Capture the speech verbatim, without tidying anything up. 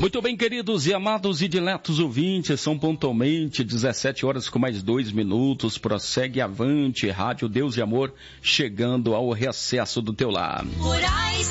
Muito bem, queridos e amados e diletos ouvintes, são pontualmente dezessete horas com mais dois minutos, prossegue avante, Rádio Deus e Amor, chegando ao reacesso do teu lar. Rurais